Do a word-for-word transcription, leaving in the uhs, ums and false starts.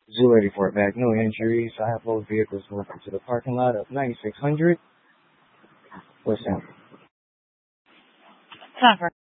Zoo eighty-four back, no injuries. I have both vehicles moving to the parking lot of ninety-six hundred. What's that? Time for